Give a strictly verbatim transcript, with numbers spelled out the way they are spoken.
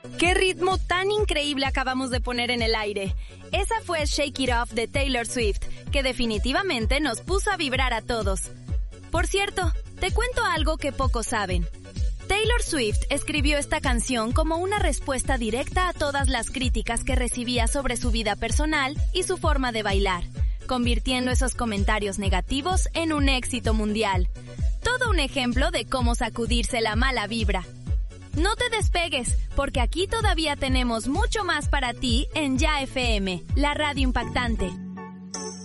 ¡Qué ritmo tan increíble acabamos de poner en el aire! Esa fue Shake It Off de Taylor Swift, que definitivamente nos puso a vibrar a todos. Por cierto, te cuento algo que pocos saben. Taylor Swift escribió esta canción como una respuesta directa a todas las críticas que recibía sobre su vida personal y su forma de bailar, convirtiendo esos comentarios negativos en un éxito mundial. Todo un ejemplo de cómo sacudirse la mala vibra. No te despegues, porque aquí todavía tenemos mucho más para ti en Ya F M, la radio impactante.